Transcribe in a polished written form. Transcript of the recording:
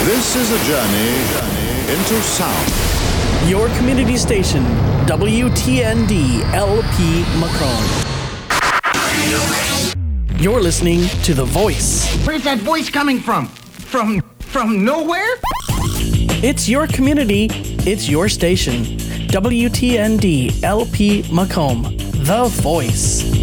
This is a journey into sound. Your community station, WTND LP Macomb. You're listening to The Voice. Where's that voice coming from? From nowhere? It's your community, it's your station. WTND LP Macomb, The Voice.